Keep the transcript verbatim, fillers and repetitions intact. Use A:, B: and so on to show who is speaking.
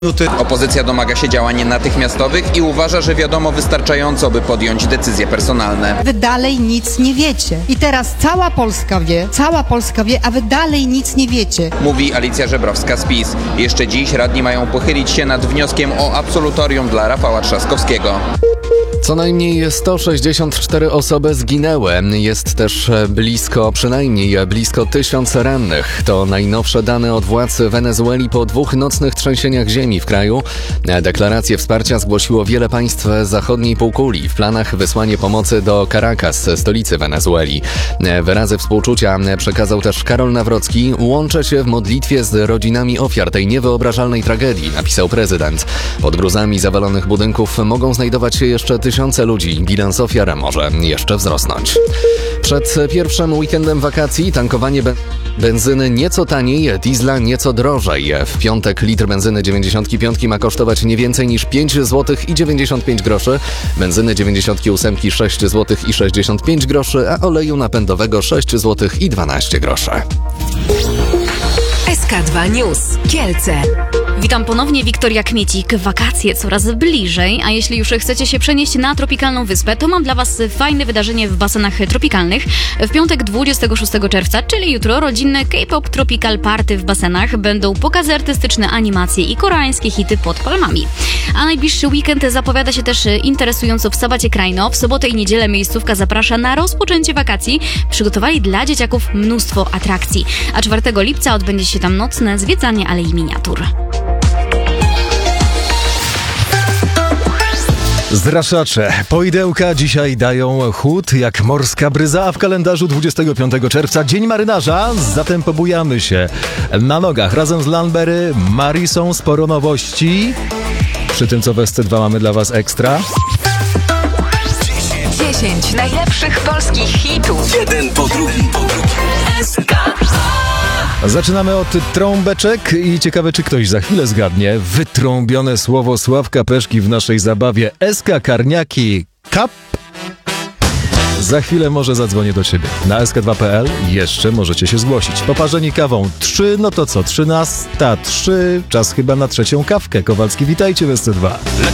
A: Opozycja domaga się działań natychmiastowych i uważa, że wiadomo wystarczająco, by podjąć decyzje personalne.
B: Wy dalej nic nie wiecie. I teraz cała Polska wie, cała Polska wie, a wy dalej nic nie wiecie.
A: Mówi Alicja Żebrowska z PiS. Jeszcze dziś radni mają pochylić się nad wnioskiem o absolutorium dla Rafała Trzaskowskiego.
C: Co najmniej sto sześćdziesiąt cztery osoby zginęły. Jest też blisko, przynajmniej blisko tysiąc rannych. To najnowsze dane od władz Wenezueli po dwóch nocnych trzęsieniach ziemi w kraju. Deklarację wsparcia zgłosiło wiele państw zachodniej półkuli. W planach wysłanie pomocy do Caracas, stolicy Wenezueli. Wyrazy współczucia przekazał też Karol Nawrocki. Łączę się w modlitwie z rodzinami ofiar tej niewyobrażalnej tragedii, napisał prezydent. Pod gruzami zawalonych budynków mogą znajdować się jeszcze tysiące ludzi. Bilans ofiar może jeszcze wzrosnąć. Przed pierwszym weekendem wakacji tankowanie be- benzyny nieco taniej, diesla nieco drożej. W piątek litr benzyny dziewięćdziesiąt pięć ma kosztować nie więcej niż pięć złotych i dziewięćdziesiąt pięć groszy, benzyny dziewięćdziesiąt osiem sześć złotych i sześćdziesiąt pięć groszy, a oleju napędowego sześć złotych i dwanaście groszy.
D: S K dwa News. Kielce.
E: Witam ponownie, Wiktoria Kmiecik. Wakacje coraz bliżej, a jeśli już chcecie się przenieść na tropikalną wyspę, to mam dla Was fajne wydarzenie w basenach tropikalnych. W piątek dwudziestego szóstego czerwca, czyli jutro, rodzinne K-pop Tropical Party w basenach. Będą pokazy artystyczne, animacje i koreańskie hity pod palmami. A najbliższy weekend zapowiada się też interesująco w Sabacie Krajno. W sobotę i niedzielę miejscówka zaprasza na rozpoczęcie wakacji. Przygotowali dla dzieciaków mnóstwo atrakcji. A czwartego lipca odbędzie się tam nocne zwiedzanie Alei Miniatur.
F: Zraszacze. Poidełka dzisiaj dają chłód jak morska bryza, a w kalendarzu dwudziestego piątego czerwca Dzień Marynarza. Zatem pobujamy się na nogach razem z Lanbery, Marisą, sporo nowości. Przy tym, co w S C dwa mamy dla Was ekstra.
D: dziesięć najlepszych polskich hitów.
G: Jeden po drugim, po drugim.
D: S K.
F: Zaczynamy od trąbeczek i ciekawe, czy ktoś za chwilę zgadnie wytrąbione słowo Sławka Peszki w naszej zabawie S K Karniaki Cup. Za chwilę może zadzwonię do Ciebie. Na S K dwa kropka P L jeszcze możecie się zgłosić. Poparzeni kawą trzy, no to co? Trzynasta, trzy. Czas chyba na trzecią kawkę. Kowalski, witajcie w S C dwa.